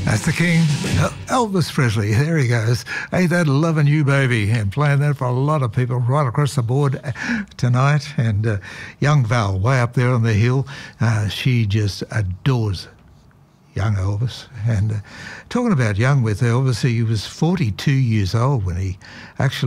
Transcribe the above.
That's the King, Elvis Presley. There he goes. Ain't that loving you, baby? And playing that for a lot of people right across the board tonight. And young Val, way up there on the hill, she just adores young Elvis. And talking about young with Elvis, he was 42 years old when he actually